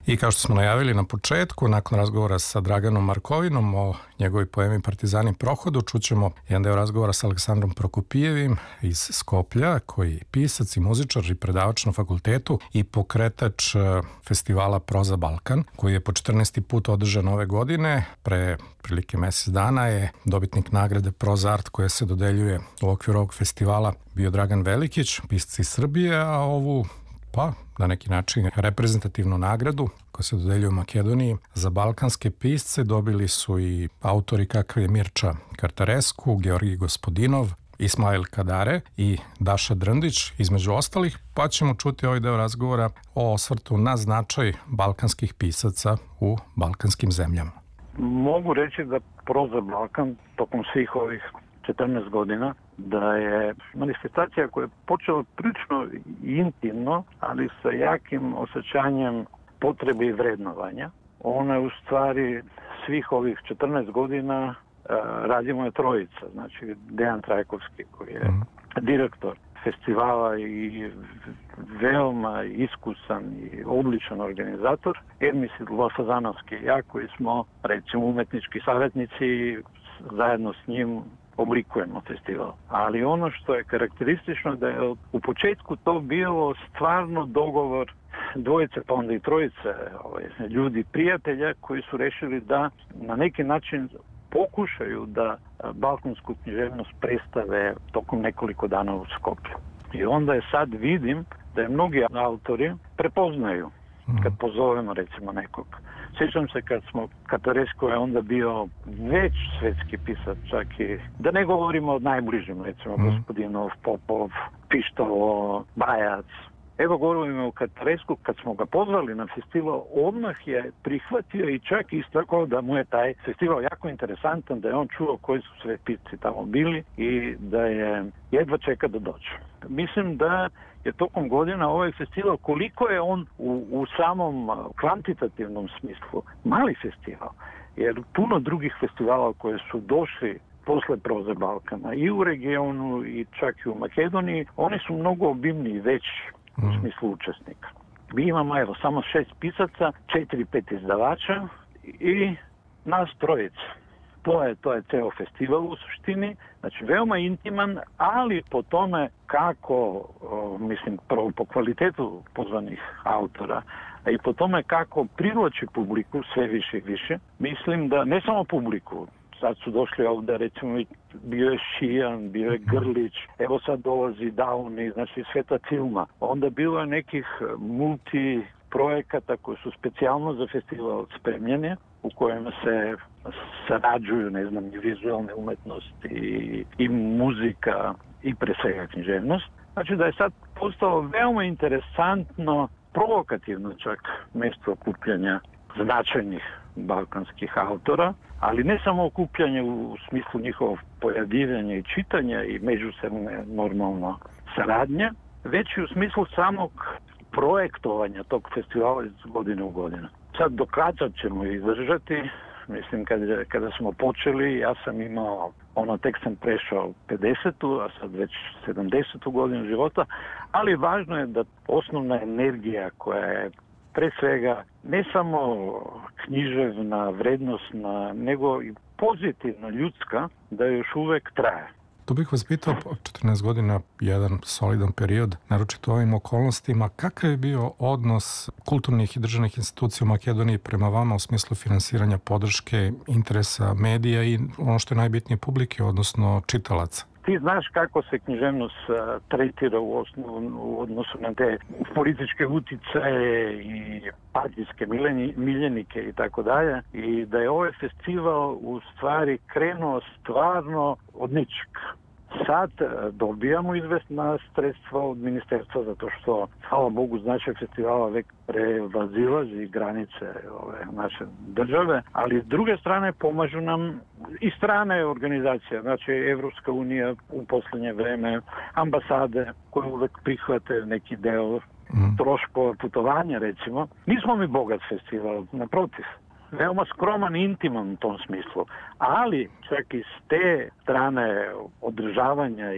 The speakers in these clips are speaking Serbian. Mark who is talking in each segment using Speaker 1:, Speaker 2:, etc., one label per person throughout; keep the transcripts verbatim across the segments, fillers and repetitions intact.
Speaker 1: I kao što smo najavili na početku, nakon razgovora sa Draganom Markovinom o njegovoj poemi Partizani prohodu, čućemo jedan deo razgovora sa Aleksandrom Prokopijevim iz Skoplja, koji je pisac i muzičar i predavač na fakultetu i pokretač festivala Proza Balkan, koji je po četrnaesti put održan ove godine. Pre prilike mesec dana je dobitnik nagrade Proza Art koja se dodeljuje u okviru ovog festivala bio Dragan Velikić, pisac iz Srbije, a ovu pa na neki način reprezentativnu nagradu koja se dodeljuje u Makedoniji za balkanske pisce dobili su i autori kakve je Mirča Kartaresku, Georgij Gospodinov, Ismail Kadare i Daša Drndić, između ostalih, pa ćemo čuti ovaj deo razgovora o osvrtu na značaj balkanskih pisaca u balkanskim zemljama.
Speaker 2: Mogu reći da Proza Balkan tokom svih ovih četrnaest godina da je manifestacija koja je počela prilično intimno, ali sa jakim osjećanjem potrebe i vrednovanja. Ona je u stvari svih ovih četrnaest godina radimo je trojica, znači Dejan Trajkovski koji je direktor festivala i veoma iskusan i odličan organizator, Ermis Lofazanovski i ja koji smo recimo umetnički savjetnici, zajedno s njim oblikujemo festival. Ali ono što je karakteristično da je u početku to bilo stvarno dogovor dvojice pa onda i trojice ovaj, ljudi, prijatelja koji su rešili da na neki način pokušaju da balkansku književnost predstave tokom nekoliko dana u Skoplju. I onda je sad vidim da je mnogi autori prepoznaju kad pozovemo recimo nekog. Sjećam se kad smo, Kataresko je onda bio već svetski pisac, čak i da ne govorimo o najbližim, recimo mm. Gospodinov, Popov, Pištovo, Bajac. Evo govorimo o Kataresku, kad smo ga pozvali na festival, odmah je prihvatio i čak istakao da mu je taj festival jako interesantan, da je on čuo koji su sve pisci tamo bili i da je jedva čeka da dođe. Mislim da je tokom godina ovaj festival, koliko je on u, u samom kvantitativnom smislu mali festival, jer puno drugih festivala koje su došli posle Proze Balkana i u regionu i čak i u Makedoniji, oni su mnogo obimniji, veći u smislu učesnika. Mi imamo evo samo šest pisaca, četiri, pet izdavača i nas trojica. To je, to je ceo festival u suštini, znači veoma intiman, ali po tome kako, o, mislim, prvo po kvalitetu pozvanih autora, a i po tome kako privlači publiku sve više i više, mislim da ne samo publiku, sad su došli ovdje, recimo, bio je Šijan, bio je Grlić, evo sad dolazi Downi, znači Sveta Cilma. Onda bilo je nekih multi projekata koji su specijalno za festival spremljene, u kojima se sarađuju, ne znam, i vizualne umetnosti i, i muzika i pre svega književnost. Znači da je sad postalo veoma interesantno, provokativno čak mjesto okupljanja značajnih balkanskih autora, ali ne samo okupljanje u smislu njihovog pojavljivanja i čitanja i međusobne normalno saradnje, već i u smislu samog projektovanja tog festivala iz godine u godinu. Sad do kada ćemo izdržati, mislim kada, kada smo počeli, ja sam imao, ono tek sam prešao pedesetu, a sad već sedamdesetu godinu života, ali važno je da osnovna energija koja je pre svega ne samo književna, vrednosna, nego i pozitivna, ljudska, da još uvek traje.
Speaker 1: Tu bih vas pitao, četrnaest godina, jedan solidan period, naročito u ovim okolnostima, kakav je bio odnos kulturnih i državnih institucija u Makedoniji prema vama u smislu finansiranja podrške, interesa medija i ono što je najbitnije publike, odnosno čitalaca?
Speaker 2: Ti znaš kako se književnost tretira u, osnovu, u odnosu na te političke uticaje i partijske miljenike i tako dalje. I da je ovaj festival u stvari krenuo stvarno od ničeg. Sad dobijamo izvestna sredstva od ministarstva zato što, hvala Bogu, značaj festivala vek prevazilazi granice ove naše države, ali s druge strane pomažu nam i strane organizacije, znači Evropska unija u poslednje vreme, ambasade koje uvek prihvate neki deo mm. troškova putovanja, recimo. Nismo mi bogat festival, naprotiv. Veoma skroman i intiman u tom smislu, ali čak i s te strane održavanja i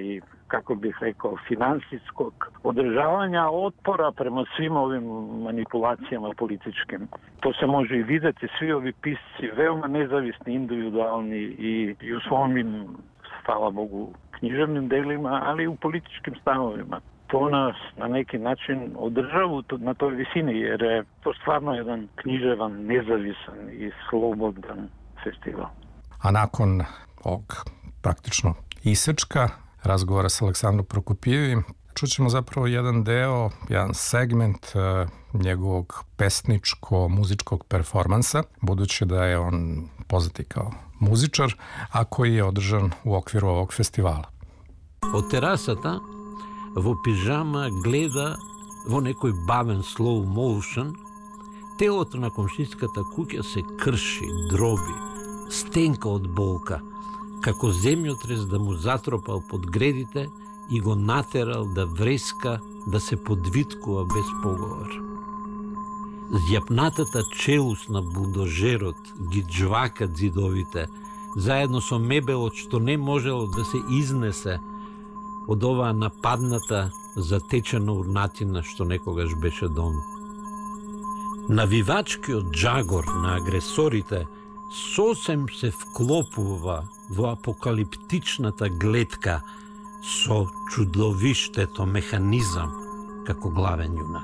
Speaker 2: kako bih rekao, finansijskog održavanja otpora prema svim ovim manipulacijama političkim. To se može i vidjeti, svi ovi pisci, veoma nezavisni, individualni i, i u svojim, hvala Bogu, književnim delima, ali i u političkim stavovima. To nas na neki način održava na toj visini, jer je to stvarno jedan književan, nezavisan i slobodan festival.
Speaker 1: A nakon ovog praktično isečka razgovora sa Aleksandrom Prokopijevim, čućemo zapravo jedan deo, jedan segment uh, njegovog pesničko-muzičkog performansa, budući da je on poznati kao muzičar, a koji je održan u okviru ovog festivala.
Speaker 3: Od terasата во пижама гледа во некој бавен slow motion, телото на комшинската куќа се крши, дроби, стенка од болка, како земјотрес да му затропал под гредите и го натерал да вреска, да се подвиткува без поговор. Зјапнатата челуст на булдожерот ги джвака зидовите, заедно со мебелот што не можело да се изнесе од оваа нападната, затечена урнатина што некогаш беше дом. Навивачкиот джагор на агресорите сосем се вклопува во апокалиптичната гледка со чудовиштето механизам како главен јунак.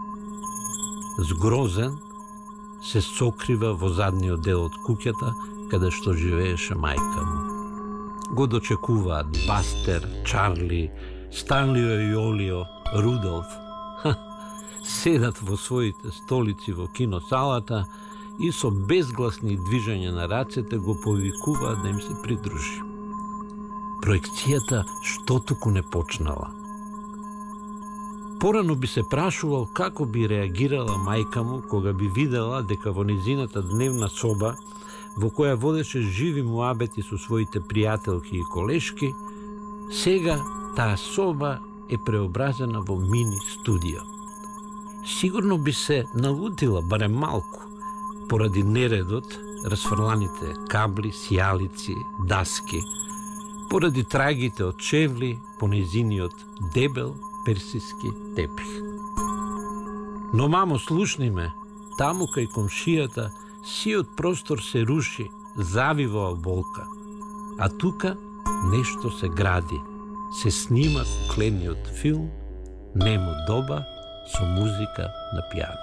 Speaker 3: Згрозен се сокрива во задниот дел од куќата каде што живееше мајка му. Го дочекуваат Бастер, Чарли, Станлио и Олио, Рудолф. Ха, седат во своите столици во киносалата и со безгласни движења на рацете го повикуваат да им се придружи. Проекцијата што туку не почнала. Порано би се прашувал како би реагирала мајка му кога би видела дека во незината дневна соба, во која водеше живи муабети со своите пријателки и колешки, сега таа соба е преобразена во мини студио. Сигурно би се налутила барем малку, поради нередот, расфрланите кабли, сијалици, даски, поради трагите од чевли по незиниот дебел персиски тепих. Но мамо, слушни ме, таму кај комшијата сиот простор се руши, завива болка, а тука нешто се гради, се снима клениот филм, немо доба со музика на пијано.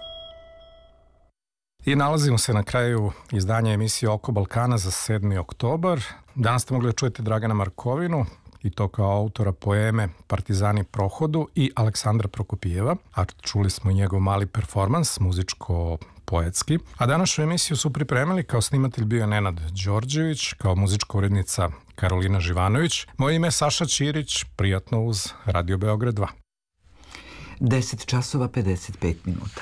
Speaker 1: I nalazimo se na kraju izdanja emisije Oko Balkana za sedmi oktobar. Danas ste mogli da čujete Dragana Markovinu, i to kao autora poeme Partizani Prohodu i Aleksandra Prokopijeva, a čuli smo i njegov mali performans, muzičko-poetski. A današnju emisiju su pripremili, kao snimatelj bio Nenad Đorđević, kao muzička urednica Karolina Živanović. Moje ime je Saša Ćirić, prijatno uz Radio Beograd dva.
Speaker 4: deset časova pedeset pet minuta.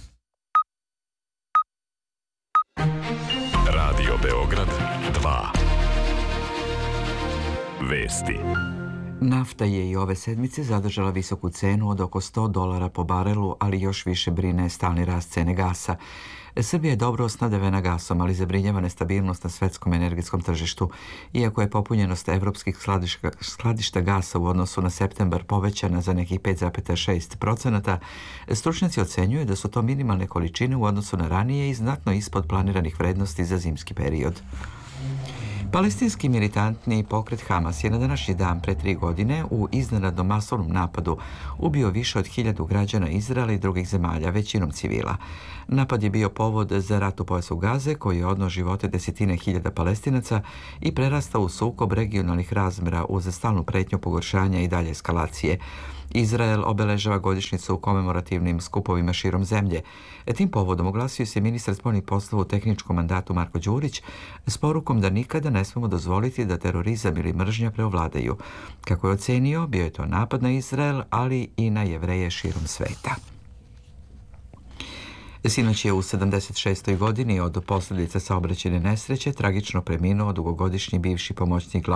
Speaker 5: Radio Beograd dva. Vesti.
Speaker 4: Nafta je i ove sedmice zadržala visoku cenu od oko sto dolara po barelu, ali još više brine stalni rast cene gasa. Srbija je dobro snadevena gasom, ali zabrinjava nestabilnost na svetskom energetskom tržištu. Iako je popunjenost evropskih skladišta, skladišta gasa u odnosu na septembar povećana za nekih pet zarez šest procenata, stručnjaci ocenjuju da su to minimalne količine u odnosu na ranije i znatno ispod planiranih vrednosti za zimski period. Palestinski militantni pokret Hamas je na današnji dan pre tri godine u iznenadnom masovnom napadu ubio više od hiljadu građana Izraela i drugih zemalja, većinom civila. Napad je bio povod za rat u pojasu Gaze, koji je odneo živote desetine hiljada Palestinaca i prerastao u sukob regionalnih razmera uz stalnu pretnju pogoršanja i dalje eskalacije. Izrael obeležava godišnjicu u komemorativnim skupovima širom zemlje. Tim povodom oglasio se ministar spoljnih poslova u tehničkom mandatu Marko Đurić s porukom da nikada ne smemo dozvoliti da terorizam ili mržnja preovladaju. Kako je ocenio, bio je to napad na Izrael, ali i na Jevreje širom sveta. Sinoć je u sedamdeset šestoj godini od posljedica saobraćajne nesreće tragično preminuo dugogodišnji bivši pomoćnik